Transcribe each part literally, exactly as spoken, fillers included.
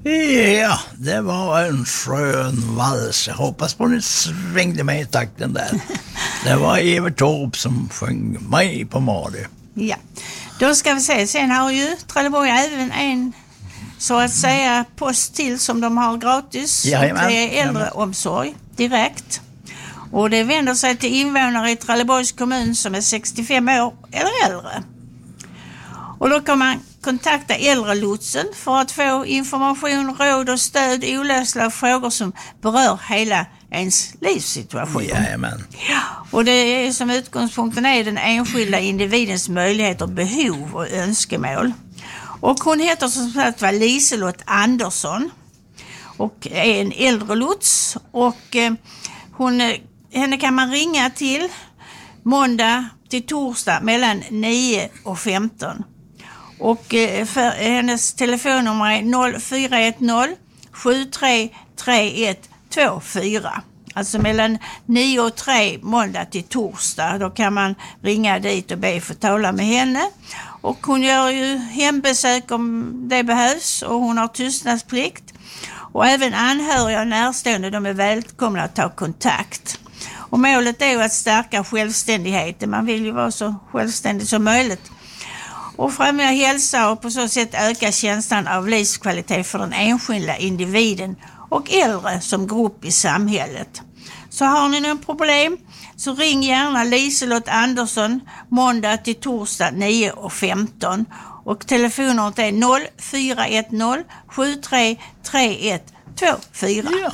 Ja, det var en skön vals. Jag hoppas på att ni svängde med i takten där. Det var Evert Taube som sjöng mig på Mari. Ja, då ska vi se. Sen har ju Trelleborg även en så att säga post till som de har gratis. Jajamän, det är äldreomsorg direkt. Och det vänder sig till invånare i Trelleborgs kommun som är sextiofem år eller äldre. Och då kan man kontakta äldrelotsen för att få information, råd och stöd i olösliga frågor som berör hela ens livssituation. Jajamän. Ja, och det är som utgångspunkten är den enskilda individens möjligheter, behov och önskemål. Och hon heter som sagt var Liselott Andersson och är en äldrelots. Och eh, hon, henne kan man ringa till måndag till torsdag mellan nio och femton. Och eh, för hennes telefonnummer är noll fyra ett noll sju tre tre ett två fyra. Alltså mellan nio och tre måndag till torsdag. Då kan man ringa dit och be för tala med henne. Och hon gör ju hembesök om det behövs och hon har tystnadsplikt. Och även anhöriga och närstående, de är välkomna att ta kontakt. Och målet är ju att stärka självständigheten. Man vill ju vara så självständig som möjligt. Och främja hälsa och på så sätt öka känslan av livskvalitet för den enskilda individen och äldre som grupp i samhället. Så har ni någon problem så ring gärna Liselott Andersson måndag till torsdag nio och femton. Och telefonnumret är noll fyra ett noll sju tre tre ett två fyra. Ja.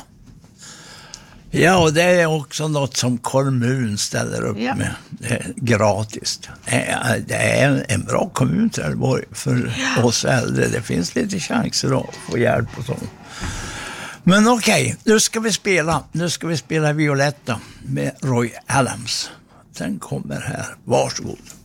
Ja, och det är också något som kommun ställer upp ja. med. Det är gratis. Det är en bra kommun Trelleborg för ja. oss äldre. Det finns lite chanser att få hjälp och så. Men okej, okay, nu ska vi spela. Nu ska vi spela Violetta med Roy Adams. Den kommer här. Varsågod.